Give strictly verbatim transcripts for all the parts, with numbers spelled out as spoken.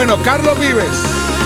Bueno, Carlos Vives.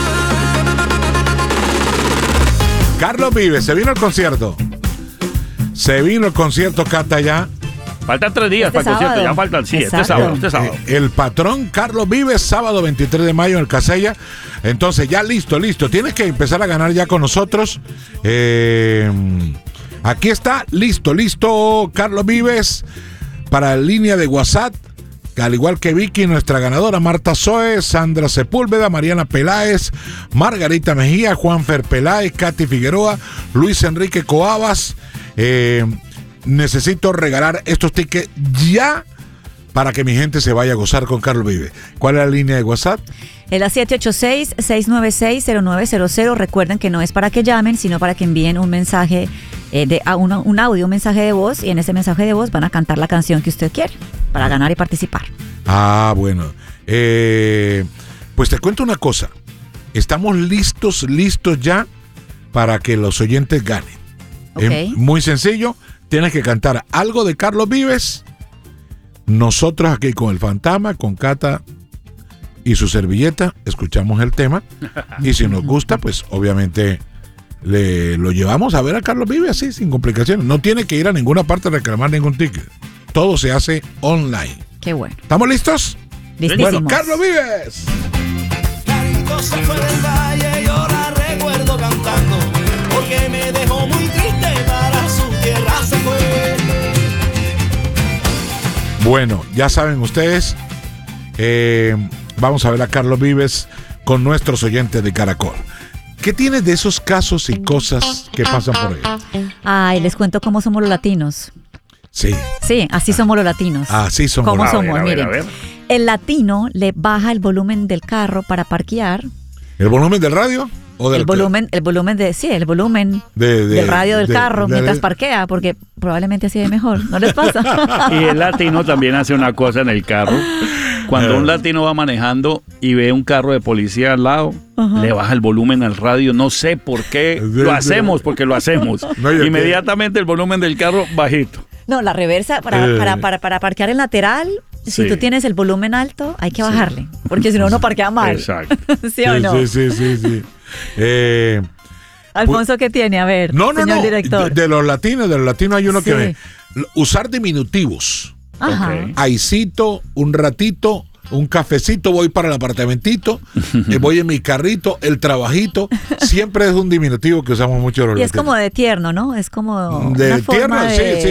Carlos Vives, se vino el concierto. Se vino el concierto, Cata, ya. Faltan tres días Este para el concierto, sábado. ya faltan, sí, Exacto. este sábado, este sábado. Eh, el patrón Carlos Vives, sábado veintitrés de mayo en el Casella. Entonces, ya listo, listo. Tienes que empezar a ganar ya con nosotros. Eh, aquí está, listo, listo, Carlos Vives, para la línea de WhatsApp. Al igual que Vicky, nuestra ganadora, Marta Zoe, Sandra Sepúlveda, Mariana Peláez, Margarita Mejía, Juanfer Peláez, Katy Figueroa, Luis Enrique Coabas. Eh, necesito regalar estos tickets ya para que mi gente se vaya a gozar con Carlos Vives. ¿Cuál es la línea de WhatsApp? Es la siete ocho seis, seis nueve seis, cero nueve cero cero. Recuerden que no es para que llamen, sino para que envíen un mensaje, eh, de, a una, un audio, un mensaje de voz, y en ese mensaje de voz van a cantar la canción que usted quiere para ganar y participar. Ah, bueno. Eh, pues te cuento una cosa. Estamos listos, listos ya para que los oyentes ganen. Okay. Es muy sencillo. Tienes que cantar algo de Carlos Vives. Nosotros aquí con el Fantasma, con Cata y su servilleta, escuchamos el tema. Y si nos gusta, pues obviamente le, lo llevamos a ver a Carlos Vives así, sin complicaciones. No tiene que ir a ninguna parte a reclamar ningún ticket. Todo se hace online. Qué bueno. ¿Estamos listos? Listísimos. Bueno, Carlos Vives. Carito se fue del valle, yo la recuerdo cantando, porque me dejó muy triste, para su tierra se fue. Bueno, ya saben ustedes, eh, vamos a ver a Carlos Vives con nuestros oyentes de Caracol. ¿Qué tienes de esos casos y cosas que pasan por ahí? Ay, les cuento cómo somos los latinos. Sí. Sí, así somos los latinos. Así somos. ¿Cómo A ver, somos? a ver, Miren, a ver. el latino le baja el volumen del carro para parquear. ¿El volumen del radio? ¿O del El volumen, el volumen de, sí, el volumen De- de- del radio del de- carro de- mientras de- parquea, porque probablemente así de mejor. ¿No les pasa? Y el latino también hace una cosa en el carro. Cuando un latino va manejando y ve un carro de policía al lado, Ajá. le baja el volumen al radio. No sé por qué lo hacemos, porque lo hacemos. No, yo Inmediatamente el volumen del carro bajito. No, la reversa, para, Eh. para, para, para parquear en lateral, si Sí. tú tienes el volumen alto, hay que bajarle, porque si no, uno parquea mal. Exacto. ¿Sí o no? Sí, sí, sí, sí. Eh, Alfonso, ¿qué tiene? A ver, no, no, señor no. director. De, de los latinos, de los latinos hay uno Sí. que ve. Usar diminutivos. Ajá. Ok. Aicito, un ratito, un cafecito, voy para el apartamentito, eh, voy en mi carrito, el trabajito, siempre es un diminutivo que usamos mucho los Y es latinos. como de tierno, ¿no? Es como De una forma tierno, sí, de... sí.